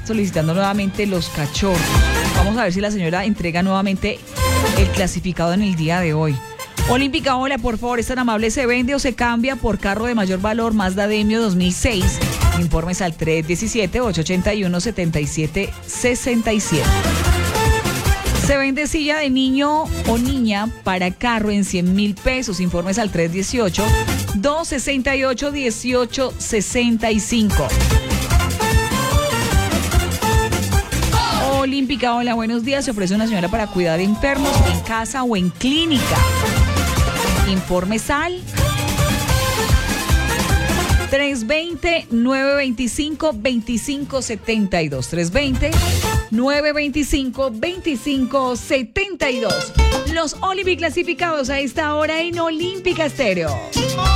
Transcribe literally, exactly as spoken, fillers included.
solicitando nuevamente los cachorros. Vamos a ver si la señora entrega nuevamente el clasificado en el día de hoy. Olímpica, hola, por favor, ¿es tan amable? ¿Se vende o se cambia por carro de mayor valor Mazda Demio dos mil seis? Informes al tres uno siete, ocho ocho uno, siete siete seis siete. Se vende silla de niño o niña para carro en cien mil pesos. Informes al tres uno ocho, dos seis ocho, uno ocho seis cinco. Olímpica, hola, buenos días. Se ofrece una señora para cuidar enfermos en casa o en clínica. Informes al tres dos cero, nueve dos cinco, dos cinco siete dos. tres dos cero, nueve dos cinco, dos cinco siete dos. Los Olimpí clasificados a esta hora en Olímpica Estéreo.